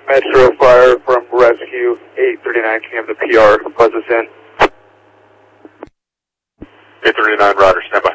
Metro Fire from Rescue 839, can you have the PR buzz us in? 839, Roger, stand by.